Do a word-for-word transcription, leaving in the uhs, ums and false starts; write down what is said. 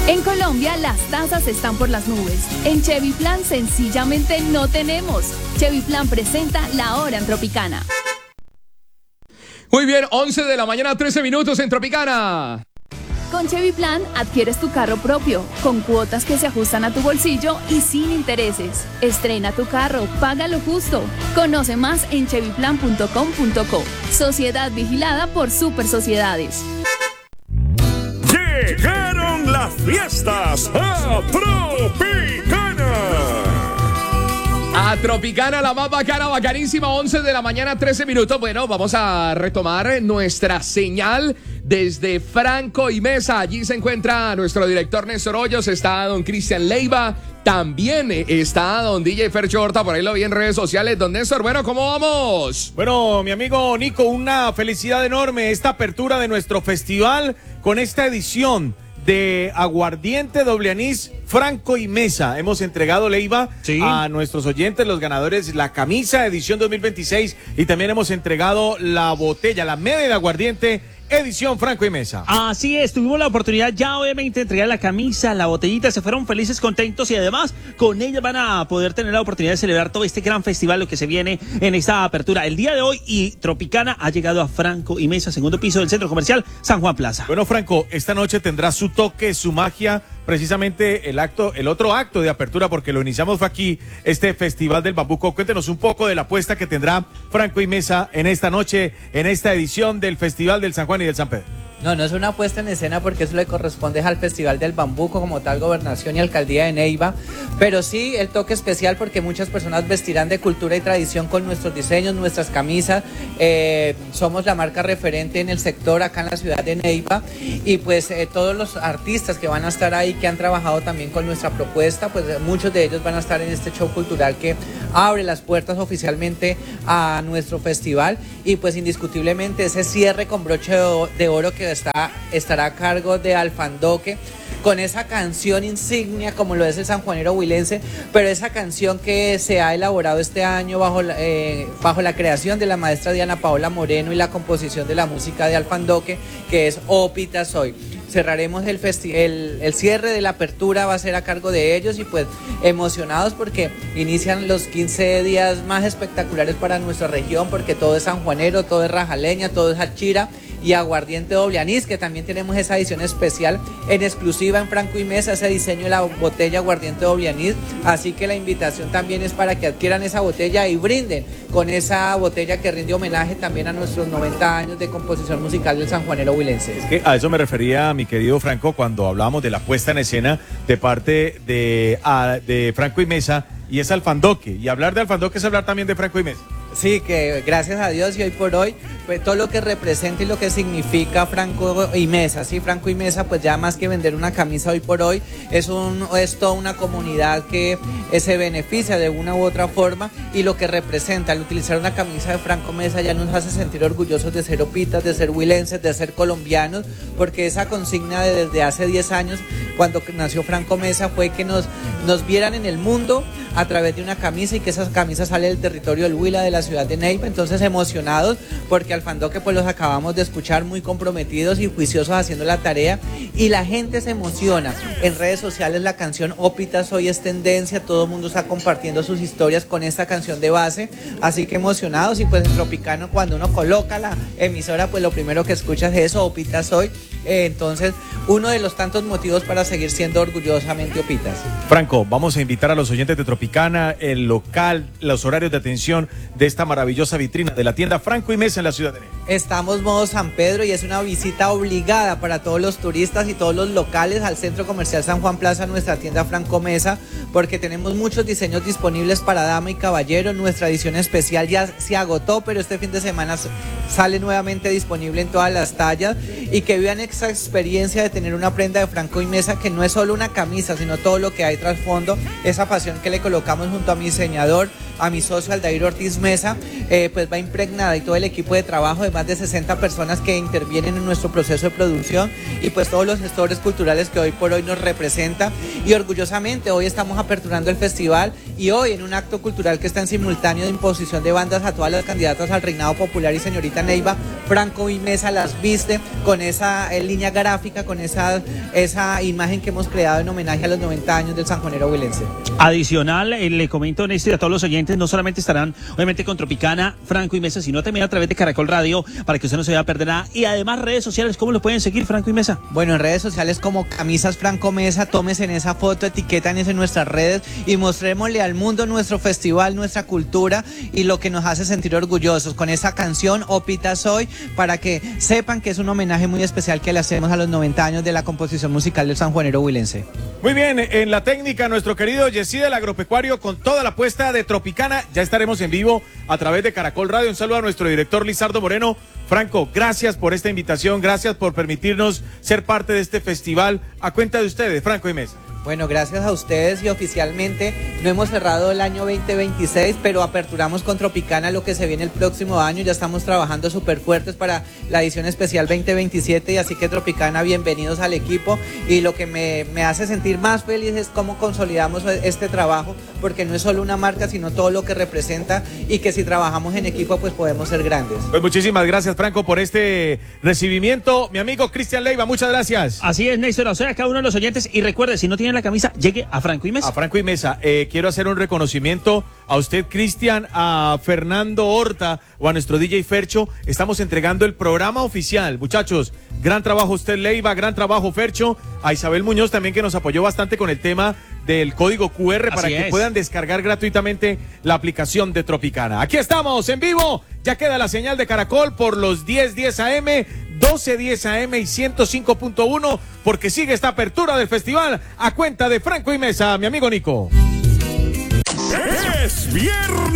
En Colombia las tasas están por las nubes. En Chevy Plan sencillamente no tenemos. Chevy Plan presenta La Hora en Tropicana. Muy bien, once de la mañana, trece minutos en Tropicana. Con Chevy Plan adquieres tu carro propio, con cuotas que se ajustan a tu bolsillo y sin intereses. Estrena tu carro, paga lo justo. Conoce más en chevy plan punto com punto co. Sociedad vigilada por Super Sociedades. Llegaron las fiestas a Tropicana. A Tropicana, la más bacana, bacanísima, once de la mañana, trece minutos. Bueno, vamos a retomar nuestra señal desde Franco y Mesa. Allí se encuentra nuestro director Néstor Hoyos, está don Cristian Leiva, también está don D J Fercho Horta, por ahí lo vi en redes sociales. Don Néstor, bueno, ¿cómo vamos? Bueno, mi amigo Nico, una felicidad enorme esta apertura de nuestro festival con esta edición de Aguardiente Doble Anís Franco y Mesa. Hemos entregado, Leiva, sí, a nuestros oyentes, los ganadores, la camisa edición dos mil veintiséis y también hemos entregado la botella, la media de aguardiente edición Franco y Mesa. Así es, tuvimos la oportunidad ya obviamente de entregar la camisa, la botellita, se fueron felices, contentos y además con ellas van a poder tener la oportunidad de celebrar todo este gran festival, lo que se viene en esta apertura el día de hoy. Y Tropicana ha llegado a Franco y Mesa, segundo piso del Centro Comercial San Juan Plaza. Bueno, Franco, esta noche tendrá su toque, su magia, precisamente el acto, el otro acto de apertura, porque lo iniciamos fue aquí, este Festival del Bambuco. Cuéntenos un poco de la apuesta que tendrá Franco y Mesa en esta noche, en esta edición del Festival del San Juan y del San Pedro. No, no es una puesta en escena porque eso le corresponde al Festival del Bambuco como tal, Gobernación y Alcaldía de Neiva, pero sí el toque especial porque muchas personas vestirán de cultura y tradición con nuestros diseños, nuestras camisas. Eh, somos la marca referente en el sector acá en la ciudad de Neiva y pues eh, todos los artistas que van a estar ahí, que han trabajado también con nuestra propuesta, pues eh, muchos de ellos van a estar en este show cultural que abre las puertas oficialmente a nuestro festival y pues indiscutiblemente ese cierre con broche de oro que Está, estará a cargo de Alfandoque con esa canción insignia como lo es el sanjuanero huilense, pero esa canción que se ha elaborado este año bajo la, eh, bajo la creación de la maestra Diana Paola Moreno y la composición de la música de Alfandoque, que es Opita Soy. Cerraremos el, festi- el, el cierre de la apertura, va a ser a cargo de ellos y pues emocionados porque inician los quince días más espectaculares para nuestra región, porque todo es sanjuanero, todo es rajaleña, todo es hachira y aguardiente doble anís, que también tenemos esa edición especial en exclusiva en Franco y Mesa, ese diseño de la botella aguardiente doble anís, así que la invitación también es para que adquieran esa botella y brinden con esa botella que rinde homenaje también a nuestros noventa años de composición musical del sanjuanero huilense. Es que a eso me refería, mi querido Franco, cuando hablábamos de la puesta en escena de parte de, a, de Franco y Mesa, y es Alfandoque, y hablar de Alfandoque es hablar también de Franco y Mesa. Sí, que gracias a Dios y hoy por hoy, pues todo lo que representa y lo que significa Franco y Mesa, sí, Franco y Mesa, pues ya más que vender una camisa hoy por hoy, es, un, es toda una comunidad que eh, se beneficia de una u otra forma y lo que representa, al utilizar una camisa de Franco Mesa ya nos hace sentir orgullosos de ser opitas, de ser huilenses, de ser colombianos, porque esa consigna de desde hace diez años, cuando nació Franco Mesa, fue que nos, nos vieran en el mundo a través de una camisa y que esa camisa sale del territorio del Huila, de la ciudad de Neiva. Entonces emocionados porque Alfandoque pues los acabamos de escuchar muy comprometidos y juiciosos haciendo la tarea y la gente se emociona. En redes sociales la canción Opita Soy es tendencia, todo el mundo está compartiendo sus historias con esta canción de base, así que emocionados. Y pues en Tropicano cuando uno coloca la emisora pues lo primero que escuchas es eso, Opita Soy. Eh, entonces uno de los tantos motivos para seguir siendo orgullosamente opitas. Franco, vamos a invitar a los oyentes de Tropicana, el local, los horarios de atención de esta maravillosa vitrina de la tienda Franco y Mesa en la ciudad de Neiva. Estamos modo San Pedro y es una visita obligada para todos los turistas y todos los locales al Centro Comercial San Juan Plaza, nuestra tienda Franco Mesa, porque tenemos muchos diseños disponibles para dama y caballero. Nuestra edición especial ya se agotó, pero este fin de semana sale nuevamente disponible en todas las tallas y que vivan esa experiencia de tener una prenda de Franco y Mesa que no es solo una camisa, sino todo lo que hay tras fondo, esa pasión que le colocamos junto a mi diseñador, a mi socio Aldair Ortiz Mesa, eh, pues va impregnada y todo el equipo de trabajo de más de sesenta personas que intervienen en nuestro proceso de producción y pues todos los gestores culturales que hoy por hoy nos representan y orgullosamente hoy estamos aperturando el festival y hoy en un acto cultural que está en simultáneo de imposición de bandas a todas las candidatas al reinado popular y señorita Neiva, Franco y Mesa las viste con esa eh, línea gráfica, con esa, esa imagen que hemos creado en homenaje a los noventa años del sanjuanero huilense. Adicional, eh, le comento, Néstor, a todos los oyentes, no solamente estarán obviamente con Tropicana, Franco y Mesa, sino también a través de Caracol Radio, para que usted no se vaya a perder nada. Y además redes sociales, ¿cómo lo pueden seguir, Franco y Mesa? Bueno, en redes sociales como Camisas Franco Mesa, tómese en esa foto, etiquetan eso en nuestras redes y mostrémosle al mundo nuestro festival, nuestra cultura y lo que nos hace sentir orgullosos con esa canción Opita Soy, para que sepan que es un homenaje muy especial que le hacemos a los noventa años de la composición musical del sanjuanero huilense. Muy bien, en la técnica nuestro querido Yesí del Agropecuario con toda la puesta de Tropicana. Ya estaremos en vivo a través de Caracol Radio. Un saludo a nuestro director Lizardo Moreno. Franco, gracias por esta invitación, gracias por permitirnos ser parte de este festival. A cuenta de ustedes, Franco y Mesa. Bueno, gracias a ustedes y oficialmente no hemos cerrado el año veinte veintiséis, pero aperturamos con Tropicana lo que se viene el próximo año. Ya estamos trabajando súper fuertes para la edición especial veinte veintisiete y así que Tropicana, bienvenidos al equipo. Y lo que me, me hace sentir más feliz es cómo consolidamos este trabajo, porque no es solo una marca, sino todo lo que representa y que si trabajamos en equipo pues podemos ser grandes. Pues muchísimas gracias, Franco, por este recibimiento. Mi amigo Cristian Leiva, muchas gracias. Así es, Néstor, o sea, a cada uno de los oyentes. Y recuerde, si no tienen la camisa, llegue a Franco y Mesa. A Franco y Mesa. Eh, quiero hacer un reconocimiento a usted, Cristian, a Fernando Horta o a nuestro D J Fercho. Estamos entregando el programa oficial. Muchachos, gran trabajo usted, Leiva, gran trabajo, Fercho. A Isabel Muñoz también, que nos apoyó bastante con el tema del código Q R para Así que es. puedan descargar gratuitamente la aplicación de Tropicana. Aquí estamos en vivo. Ya queda la señal de Caracol por los diez diez A M, doce diez A M y ciento cinco punto uno, porque sigue esta apertura del festival a cuenta de Franco y Mesa, mi amigo Nico. Es viernes.